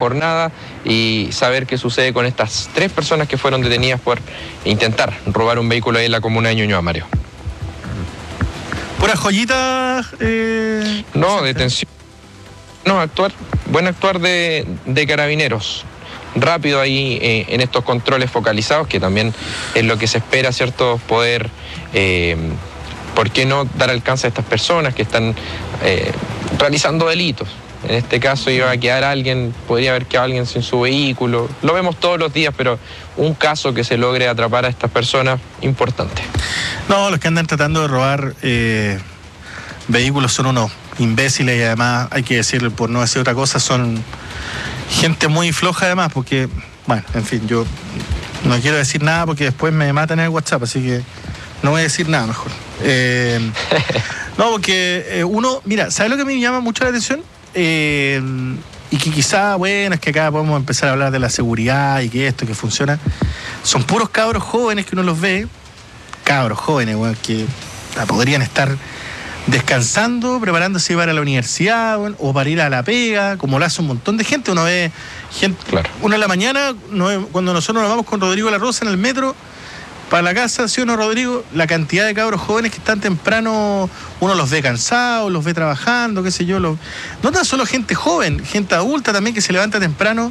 jornada y saber qué sucede con estas 3 personas que fueron detenidas por intentar robar un vehículo ahí en la comuna de Ñuñoa, Mario. ¿Puras joyitas? No, detención. No, buen actuar de carabineros. Rápido ahí en estos controles focalizados, que también es lo que se espera, ¿cierto? Poder, ¿por qué no dar alcance a estas personas que están realizando delitos? En este caso iba a quedar alguien, podría haber quedado alguien sin su vehículo. Lo vemos todos los días, pero un caso que se logre atrapar a estas personas, importante. No, los que andan tratando de robar vehículos son unos imbéciles y además, hay que decir, por no decir otra cosa, son gente muy floja además, porque, bueno, en fin, yo no quiero decir nada porque después me matan en el WhatsApp, así que no voy a decir nada mejor. No, porque uno, mira, ¿sabes lo que me llama mucho la atención? Y que quizá, bueno, es que acá podemos empezar a hablar de la seguridad y que esto, que funciona. Son puros cabros jóvenes que uno los ve, cabros jóvenes, bueno, que podrían estar descansando, preparándose para la universidad, bueno, o para ir a la pega, como lo hace un montón de gente. Uno ve gente, claro. Una en la mañana, cuando nosotros nos vamos con Rodrigo La Rosa en el metro para la casa, ¿sí o no, Rodrigo? La cantidad de cabros jóvenes que están temprano, uno los ve cansados, los ve trabajando, qué sé yo. No tan solo gente joven, gente adulta también que se levanta temprano.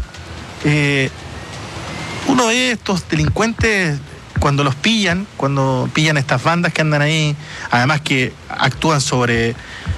Uno ve estos delincuentes cuando pillan estas bandas que andan ahí, además que actúan sobre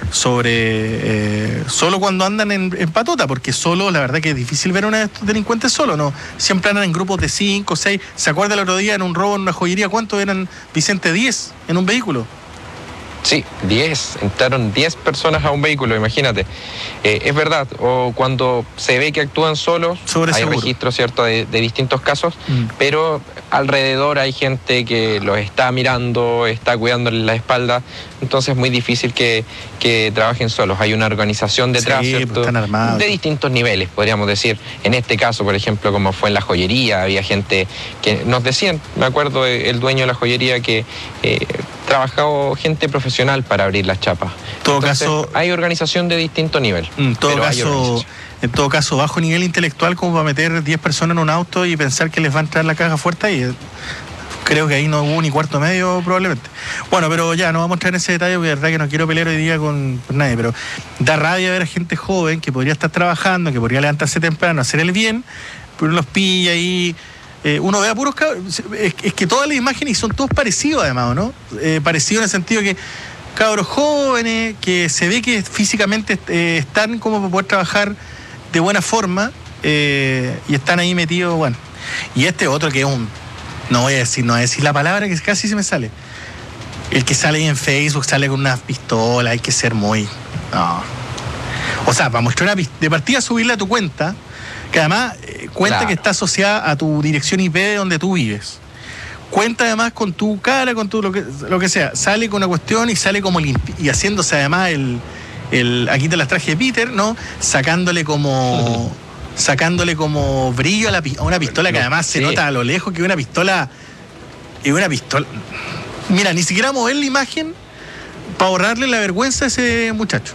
solo cuando andan en patota, porque solo, la verdad que es difícil ver a uno de estos delincuentes solo, ¿no? Siempre andan en grupos de 5, 6. ¿Se acuerda el otro día en un robo en una joyería? ¿Cuántos eran, Vicente? 10 en un vehículo. Sí, 10. Entraron 10 personas a un vehículo, imagínate. Es verdad, o cuando se ve que actúan solos, hay registros, ¿cierto?, de distintos casos, pero alrededor hay gente que los está mirando, está cuidándoles la espalda, entonces es muy difícil que trabajen solos. Hay una organización detrás, sí, ¿cierto?, están armados, de distintos niveles, podríamos decir. En este caso, por ejemplo, como fue en la joyería, había gente que nos decían, me acuerdo el dueño de la joyería, que trabajaba gente profesional para abrir las chapas. En todo caso, hay organización de distinto nivel. En todo caso, bajo nivel intelectual, como para meter 10 personas en un auto y pensar que les va a entrar la caja fuerte, y creo que ahí no hubo ni cuarto medio probablemente. Bueno, pero ya no vamos a entrar en ese detalle porque de verdad que no quiero pelear hoy día con nadie, pero da rabia ver a gente joven que podría estar trabajando, que podría levantarse temprano, hacer el bien, pero uno los pilla ahí. Uno ve a puros cabros, es que todas las imágenes son todos parecidos además, ¿no? Parecidos en el sentido que cabros jóvenes que se ve que físicamente están como para poder trabajar de buena forma, y están ahí metidos, bueno. Y este otro que es no voy a decir la palabra que casi se me sale. El que sale ahí en Facebook, sale con una pistola, hay que ser muy... No. O sea, para mostrar de partida, subirla a tu cuenta, que además cuenta, claro, que está asociada a tu dirección IP de donde tú vives. Cuenta además con tu cara, con tu lo que sea. Sale con una cuestión y sale como y haciéndose además aquí te las traje de Peter, ¿no? Sacándole como brillo a una pistola que además se nota a lo lejos que es una pistola. Mira, ni siquiera mover la imagen para ahorrarle la vergüenza a ese muchacho.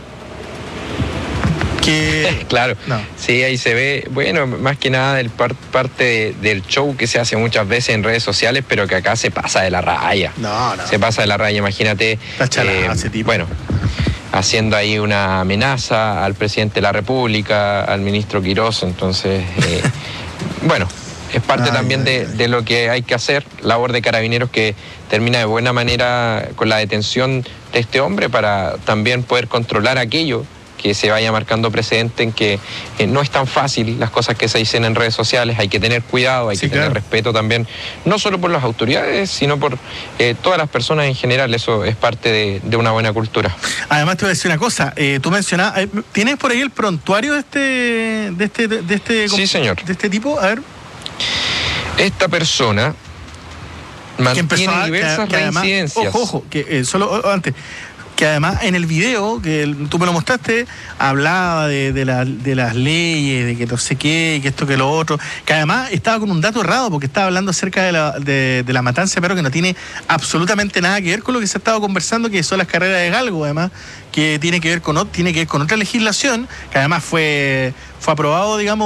Claro, no. Sí, ahí se ve, bueno, más que nada parte del show que se hace muchas veces en redes sociales, pero que acá se pasa de la raya. No. Se pasa de la raya, imagínate. Ese tipo. Bueno, haciendo ahí una amenaza al presidente de la República, al ministro Quirós, entonces, bueno, es parte también de lo que hay que hacer, labor de carabineros que termina de buena manera con la detención de este hombre para también poder controlar aquello que se vaya marcando precedente en que no es tan fácil las cosas que se dicen en redes sociales. Hay que tener cuidado, hay que tener respeto también, no solo por las autoridades, sino por todas las personas en general. Eso es parte de una buena cultura. Además te voy a decir una cosa, tú mencionabas, ¿tienes por ahí el prontuario de este sí, señor, de este tipo? A ver. Esta persona mantiene diversas reincidencias. Ojo, que solo antes, que además en el video que tú me lo mostraste, hablaba de las leyes, de que no sé qué, que esto, que lo otro, que además estaba con un dato errado, porque estaba hablando acerca de la matanza, pero que no tiene absolutamente nada que ver con lo que se ha estado conversando, que son las carreras de galgo, además, que tiene que ver con otra legislación, que además fue aprobado, digamos,